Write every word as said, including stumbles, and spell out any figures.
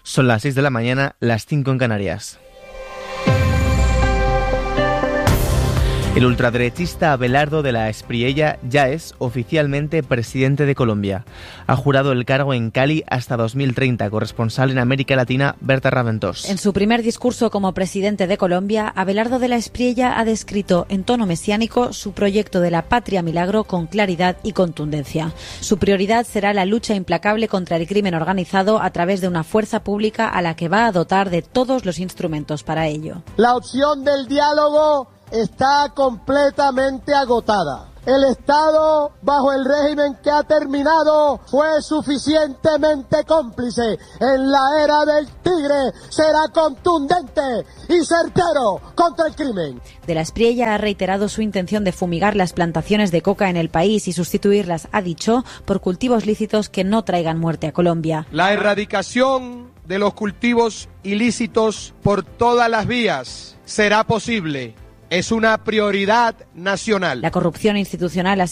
Son las seis de la mañana, las cinco en Canarias. El ultraderechista Abelardo de la Espriella ya es oficialmente presidente de Colombia. Ha jurado el cargo en Cali hasta dos mil treinta. Corresponsal en América Latina, Berta Raventós. En su primer discurso como presidente de Colombia, Abelardo de la Espriella ha descrito en tono mesiánico su proyecto de la patria milagro con claridad y contundencia. Su prioridad será la lucha implacable contra el crimen organizado a través de una fuerza pública a la que va a dotar de todos los instrumentos para ello. La opción del diálogo está completamente agotada. El Estado, bajo el régimen que ha terminado, fue suficientemente cómplice. En la era del tigre será contundente y certero contra el crimen. De la Espriella ha reiterado su intención de fumigar las plantaciones de coca en el país y sustituirlas, ha dicho, por cultivos lícitos que no traigan muerte a Colombia. La erradicación de los cultivos ilícitos por todas las vías será posible. Es una prioridad nacional. La corrupción institucional ha